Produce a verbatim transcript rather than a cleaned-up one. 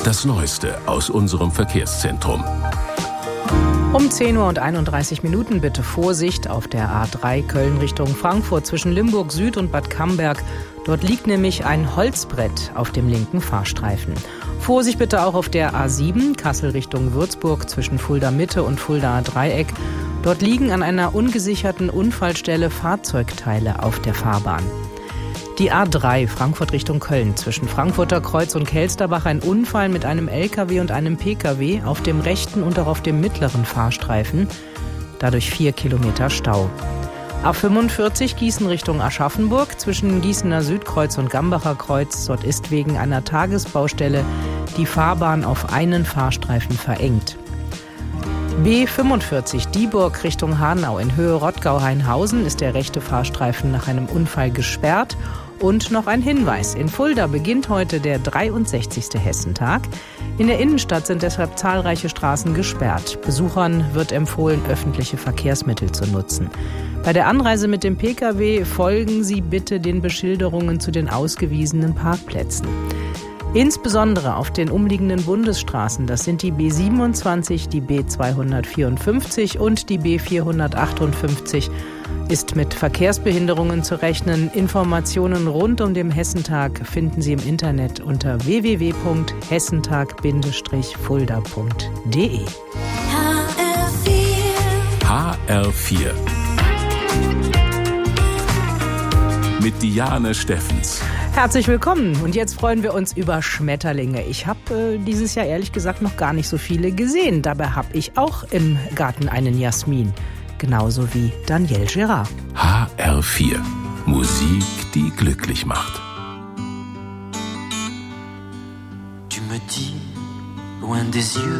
Das Neueste aus unserem Verkehrszentrum. Um zehn Uhr und einunddreißig Minuten bitte Vorsicht auf der A drei Köln Richtung Frankfurt zwischen Limburg Süd und Bad Camberg. Dort liegt nämlich ein Holzbrett auf dem linken Fahrstreifen. Vorsicht bitte auch auf der A sieben Kassel Richtung Würzburg zwischen Fulda Mitte und Fuldaer Dreieck. Dort liegen an einer ungesicherten Unfallstelle Fahrzeugteile auf der Fahrbahn. Die A drei Frankfurt Richtung Köln zwischen Frankfurter Kreuz und Kelsterbach ein Unfall mit einem L K W und einem P K W auf dem rechten und auch auf dem mittleren Fahrstreifen. Dadurch vier Kilometer Stau. A fünfundvierzig Gießen Richtung Aschaffenburg zwischen Gießener Südkreuz und Gambacher Kreuz. Dort ist wegen einer Tagesbaustelle die Fahrbahn auf einen Fahrstreifen verengt. B fünfundvierzig Dieburg Richtung Hanau in Höhe Rottgau-Hainhausen ist der rechte Fahrstreifen nach einem Unfall gesperrt. Und noch ein Hinweis: In Fulda beginnt heute der dreiundsechzigste Hessentag. In der Innenstadt sind deshalb zahlreiche Straßen gesperrt. Besuchern wird empfohlen, öffentliche Verkehrsmittel zu nutzen. Bei der Anreise mit dem P K W folgen Sie bitte den Beschilderungen zu den ausgewiesenen Parkplätzen. Insbesondere auf den umliegenden Bundesstraßen, das sind die B siebenundzwanzig, die B zweihundertvierundfünfzig und die B vierhundertachtundfünfzig, ist mit Verkehrsbehinderungen zu rechnen. Informationen rund um den Hessentag finden Sie im Internet unter w w w punkt hessentag Fulda punkt d e. H R vier mit Diane Steffens. Herzlich willkommen und jetzt freuen wir uns über Schmetterlinge. Ich habe äh, dieses Jahr ehrlich gesagt noch gar nicht so viele gesehen. Dabei habe ich auch im Garten einen Jasmin. Genauso wie Danielle Gérard. H R vier. Musik, die glücklich macht. Tu me dis, loin des yeux